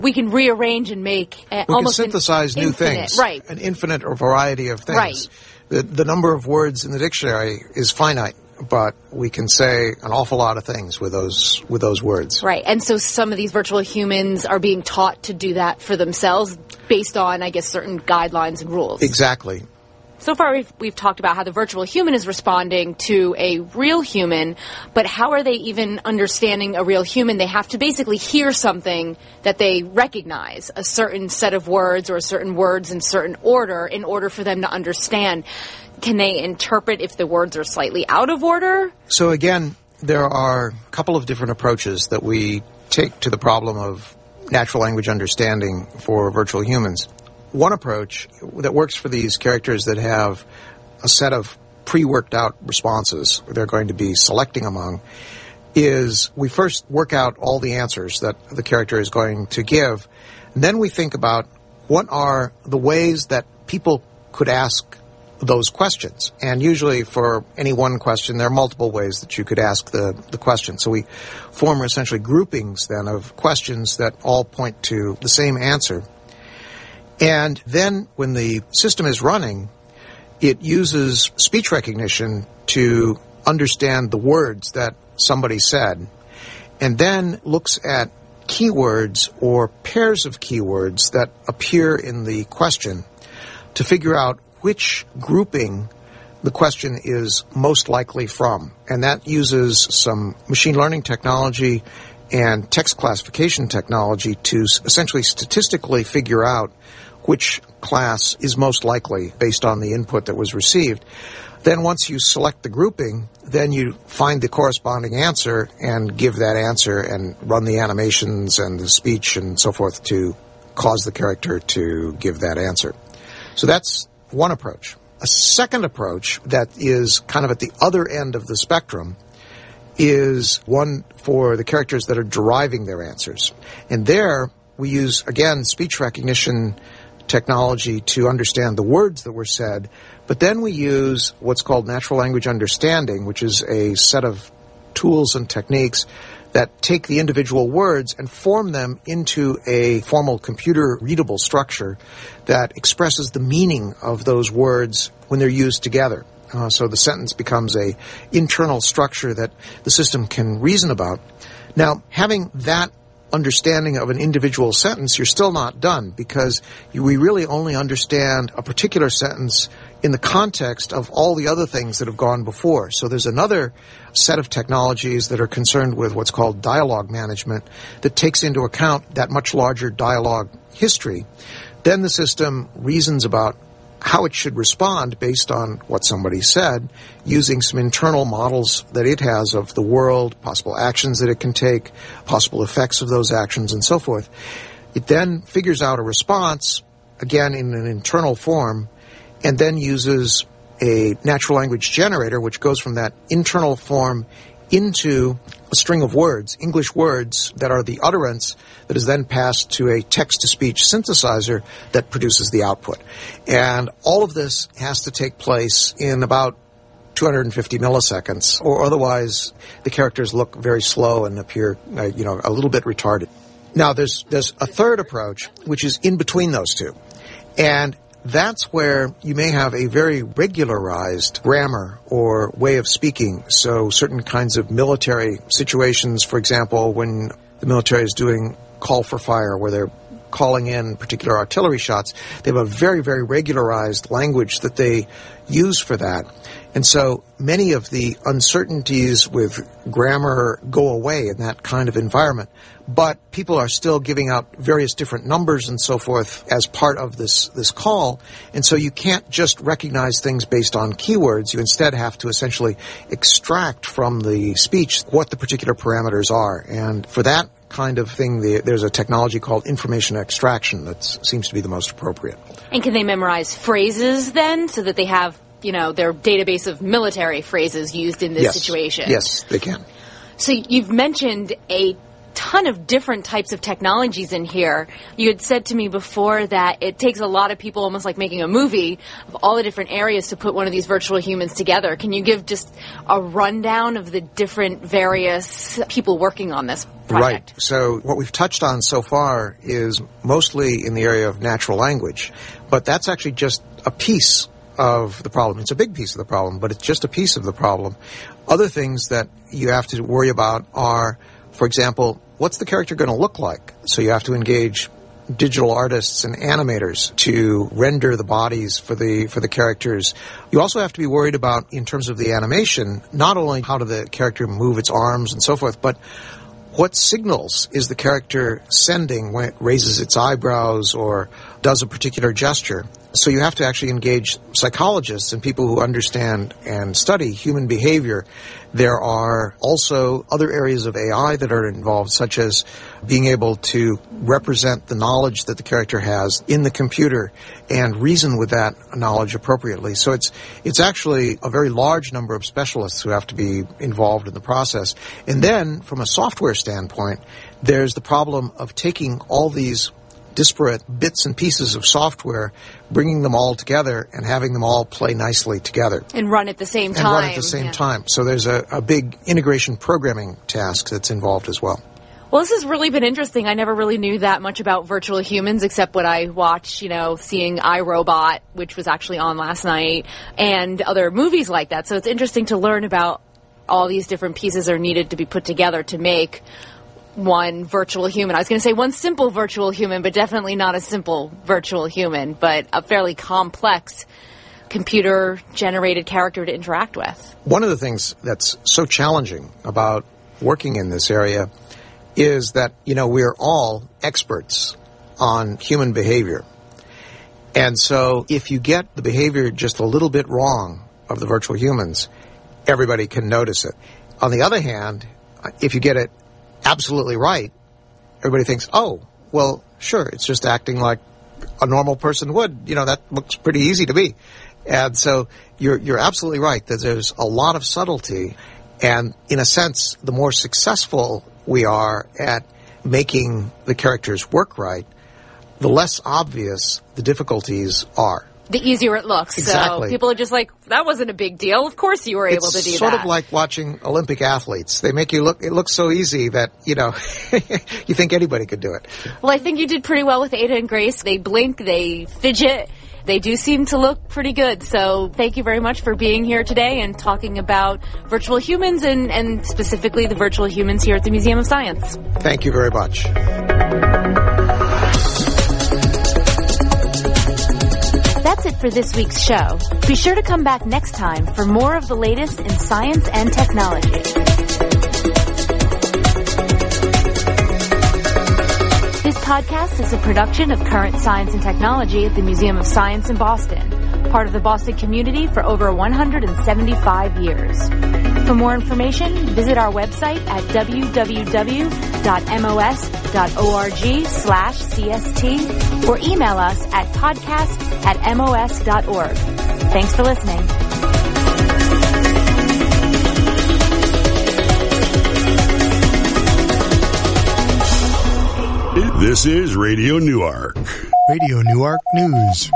we can rearrange and make almost synthesize new things, right? An infinite variety of things. Right. The number of words in the dictionary is finite, but we can say an awful lot of things with those words. Right. And so some of these virtual humans are being taught to do that for themselves based on, I guess, certain guidelines and rules. Exactly. So far, we've talked about how the virtual human is responding to a real human, but how are they even understanding a real human? They have to basically hear something that they recognize, a certain set of words or certain words in certain order in order for them to understand. Can they interpret if the words are slightly out of order? So again, there are a couple of different approaches that we take to the problem of natural language understanding for virtual humans. One approach that works for these characters that have a set of pre-worked out responses they're going to be selecting among is we first work out all the answers that the character is going to give, and then we think about what are the ways that people could ask those questions. And usually for any one question, there are multiple ways that you could ask the question. So we form essentially groupings then of questions that all point to the same answer. And then when the system is running, it uses speech recognition to understand the words that somebody said, and then looks at keywords or pairs of keywords that appear in the question to figure out which grouping the question is most likely from. And that uses some machine learning technology and text classification technology to essentially statistically figure out which class is most likely based on the input that was received. Then once you select the grouping, then you find the corresponding answer and give that answer and run the animations and the speech and so forth to cause the character to give that answer. So that's one approach. A second approach that is kind of at the other end of the spectrum is one for the characters that are deriving their answers. And there we use, again, speech recognition technology to understand the words that were said, but then we use what's called natural language understanding, which is a set of tools and techniques that take the individual words and form them into a formal computer-readable structure that expresses the meaning of those words when they're used together. So the sentence becomes an internal structure that the system can reason about. Now, having that understanding of an individual sentence, you're still not done, because we really only understand a particular sentence in the context of all the other things that have gone before. So there's another set of technologies that are concerned with what's called dialogue management that takes into account that much larger dialogue history. Then the system reasons about how it should respond based on what somebody said, using some internal models that it has of the world, possible actions that it can take, possible effects of those actions, and so forth. It then figures out a response, again in an internal form, and then uses a natural language generator, which goes from that internal form into a string of words, English words that are the utterance that is then passed to a text-to-speech synthesizer that produces the output. And all of this has to take place in about 250 milliseconds, or otherwise the characters look very slow and appear, a little bit retarded. Now, there's a third approach, which is in between those two. And that's where you may have a very regularized grammar or way of speaking. So certain kinds of military situations, for example, when the military is doing call for fire, where they're calling in particular artillery shots, they have a very, very regularized language that they use for that. And so many of the uncertainties with grammar go away in that kind of environment. But people are still giving out various different numbers and so forth as part of this call. And so you can't just recognize things based on keywords. You instead have to essentially extract from the speech what the particular parameters are. And for that kind of thing, there's a technology called information extraction that seems to be the most appropriate. And can they memorize phrases then so that they have, their database of military phrases used in this situation? Yes, they can. So you've mentioned a ton of different types of technologies in here. You had said to me before that it takes a lot of people, almost like making a movie, of all the different areas to put one of these virtual humans together. Can you give just a rundown of the different various people working on this project? Right. So what we've touched on so far is mostly in the area of natural language, but that's actually just a piece of the problem. It's a big piece of the problem, but it's just a piece of the problem. Other things that you have to worry about are, for example, what's the character going to look like? So you have to engage digital artists and animators to render the bodies for the characters. You also have to be worried about, in terms of the animation, not only how does the character move its arms and so forth, but what signals is the character sending when it raises its eyebrows or does a particular gesture? So you have to actually engage psychologists and people who understand and study human behavior. There are also other areas of AI that are involved, such as being able to represent the knowledge that the character has in the computer and reason with that knowledge appropriately. So it's actually a very large number of specialists who have to be involved in the process. And then, from a software standpoint, there's the problem of taking all these disparate bits and pieces of software, bringing them all together and having them all play nicely together. And run at the same time. And run at the same time. So there's a big integration programming task that's involved as well. Well, this has really been interesting. I never really knew that much about virtual humans, except what I watched, seeing iRobot, which was actually on last night, and other movies like that. So it's interesting to learn about all these different pieces are needed to be put together to make one virtual human. I was going to say one simple virtual human, but definitely not a simple virtual human, but a fairly complex computer-generated character to interact with. One of the things that's so challenging about working in this area is that, we're all experts on human behavior. And so if you get the behavior just a little bit wrong of the virtual humans, everybody can notice it. On the other hand, if you get it absolutely right, everybody thinks, oh, well, sure, it's just acting like a normal person would. That looks pretty easy to me. And so you're absolutely right that there's a lot of subtlety. And in a sense, the more successful we are at making the characters work right, the less obvious the difficulties are. The easier it looks. Exactly. So people are just like, that wasn't a big deal. Of course you were able to do that. It's sort of like watching Olympic athletes. They make you look, it looks so easy that, you think anybody could do it. Well, I think you did pretty well with Ada and Grace. They blink, they fidget. They do seem to look pretty good. So thank you very much for being here today and talking about virtual humans and specifically the virtual humans here at the Museum of Science. Thank you very much. That's it for this week's show. Be sure to come back next time for more of the latest in science and technology. This podcast is a production of Current Science and Technology at the Museum of Science in Boston, part of the Boston community for over 175 years. For more information, visit our website at www.mos.org/CST or email us at podcast@mos.org. Thanks for listening. This is Radio Newark. Radio Newark News.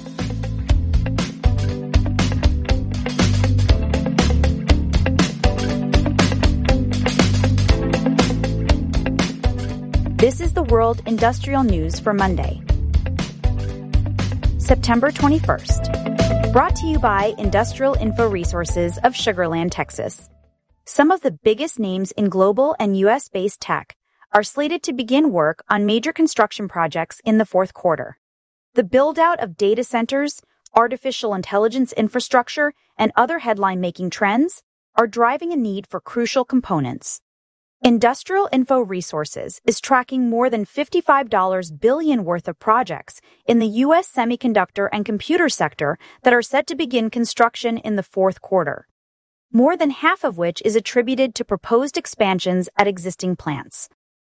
This is the World Industrial News for Monday, September 21st. Brought to you by Industrial Info Resources of Sugar Land, Texas. Some of the biggest names in global and U.S.-based tech are slated to begin work on major construction projects in the fourth quarter. The build-out of data centers, artificial intelligence infrastructure, and other headline-making trends are driving a need for crucial components. Industrial Info Resources is tracking more than $55 billion worth of projects in the U.S. semiconductor and computer sector that are set to begin construction in the fourth quarter, more than half of which is attributed to proposed expansions at existing plants.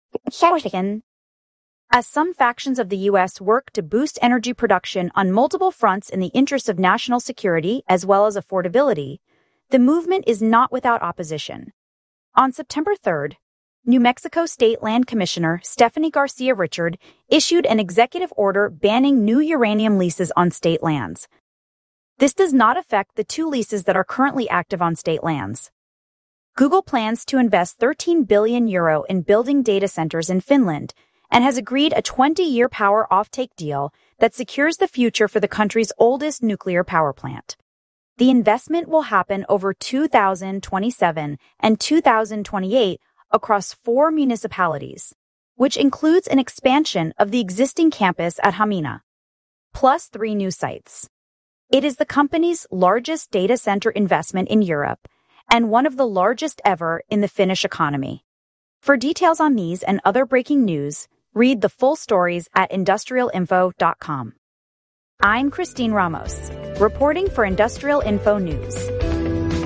As some factions of the U.S. work to boost energy production on multiple fronts in the interest of national security as well as affordability, the movement is not without opposition. On September 3rd, New Mexico State Land Commissioner Stephanie Garcia Richard issued an executive order banning new uranium leases on state lands. This does not affect the 2 leases that are currently active on state lands. Google plans to invest €13 billion in building data centers in Finland and has agreed a 20-year power offtake deal that secures the future for the country's oldest nuclear power plant. The investment will happen over 2027 and 2028 across 4 municipalities, which includes an expansion of the existing campus at Hamina, plus 3 new sites. It is the company's largest data center investment in Europe and one of the largest ever in the Finnish economy. For details on these and other breaking news, read the full stories at industrialinfo.com. I'm Christine Ramos, reporting for Industrial Info News.